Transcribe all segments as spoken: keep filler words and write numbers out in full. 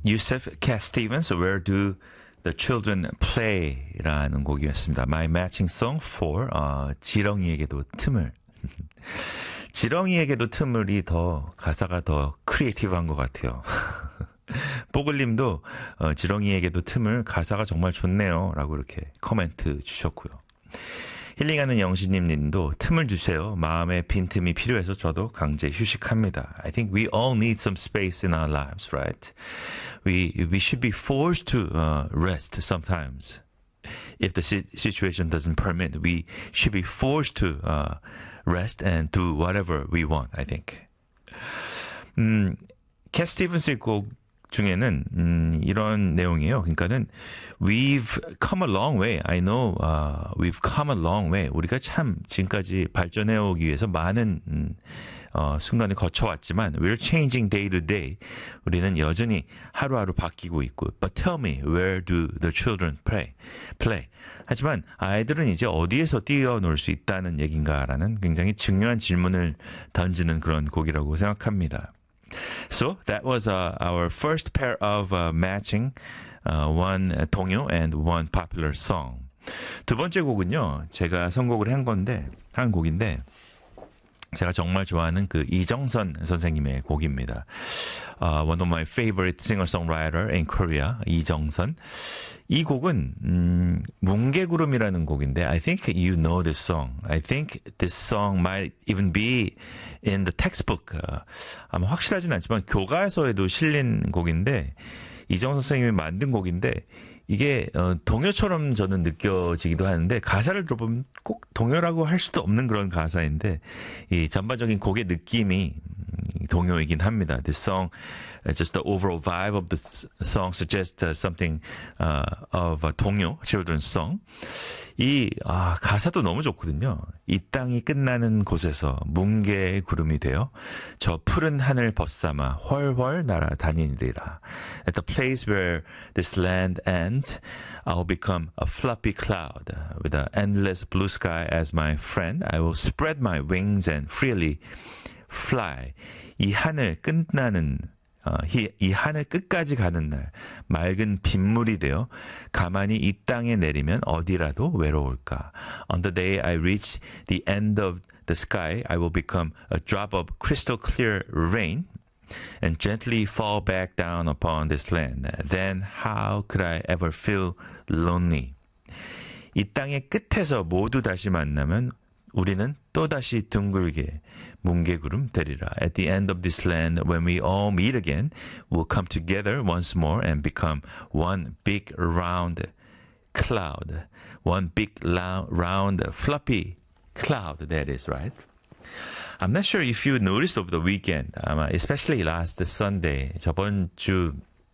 Yusef Cat Stevens, Where Do the Children Play? 라는 곡이었습니다. My matching song for 어, 지렁이에게도 틈을. 지렁이에게도 틈을이 더 가사가 더 크리에이티브한 것 같아요. 뽀글님도 어, 지렁이에게도 틈을 가사가 정말 좋네요 라고 이렇게 코멘트 주셨고요. 힐링하는 영신님 님도 틈을 주세요. 마음의 빈틈이 필요해서 저도 강제 휴식합니다. I think we all need some space in our lives, right? We, we should be forced to uh, rest sometimes. If the situation doesn't permit, we should be forced to uh, rest and do whatever we want, I think. 음, 캣 스티븐스의 곡 중에는 음, 이런 내용이에요. 그러니까는 We've come a long way. I know uh, we've come a long way. 우리가 참 지금까지 발전해 오기 위해서 많은 음, 어, 순간을 거쳐왔지만 We're changing day to day. 우리는 여전히 하루하루 바뀌고 있고 But tell me, where do the children play? play? 하지만 아이들은 이제 어디에서 뛰어놀 수 있다는 얘긴가라는 굉장히 중요한 질문을 던지는 그런 곡이라고 생각합니다. So that was uh, our first pair of uh, matching uh, one 동요 and one popular song. 두 번째 곡은요, 제가 선곡을 한 건데 한 곡인데 제가 정말 좋아하는 그 이정선 선생님의 곡입니다. Uh, one of my favorite singer-songwriter in Korea, 이정선. 이 곡은 음, 뭉게구름이라는 곡인데 I think you know this song. I think this song might even be in the textbook. Uh, 아마 확실하진 않지만 교과서에도 실린 곡인데 이정선 선생님이 만든 곡인데 이게 어, 동요처럼 저는 느껴지기도 하는데 가사를 들어보면 꼭 동요라고 할 수도 없는 그런 가사인데 이 전반적인 곡의 느낌이 동요이긴 합니다. This song, just the overall vibe of the song suggests something uh, of a 동요, children's song. 이 아, 가사도 너무 좋거든요. 이 땅이 끝나는 곳에서 뭉게의 구름이 되어 저 푸른 하늘 벗삼아 훨훨 날아다니리라. At the place where this land ends, I'll become a fluffy cloud. With an endless blue sky as my friend, I will spread my wings and freely fly. 이 하늘 끝나는 어, 이, 이 하늘 끝까지 가는 날 맑은 빗물이 되어 가만히 이 땅에 내리면 어디라도 외로울까. On the day I reach the end of the sky, I will become a drop of crystal clear rain and gently fall back down upon this land. Then how could I ever feel lonely? 이 땅의 끝에서 모두 다시 만나면 우리는 또다시 둥글게 뭉게구름 되리라. At the end of this land, when we all meet again, we'll come together once more and become one big round cloud. One big round fluffy cloud, that is, right? I'm not sure if you noticed over the weekend, um, especially last Sunday, 저번 주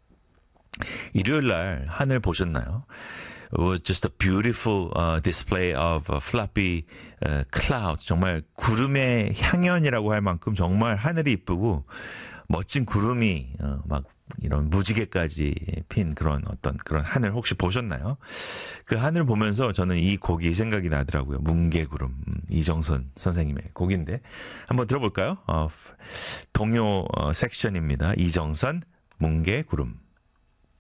일요일 날 하늘 보셨나요? It was just a beautiful uh, display of uh, fluffy uh, clouds. 정말 구름의 향연이라고 할 만큼 정말 하늘이 이쁘고 멋진 구름이 어, 막 이런 무지개까지 핀 그런 어떤 그런 하늘 혹시 보셨나요? 그 하늘 보면서 저는 이 곡이 생각이 나더라고요. 뭉게구름. 음, 이정선 선생님의 곡인데 한번 들어볼까요? 어, 동요 어, 섹션입니다. 이정선 뭉게구름.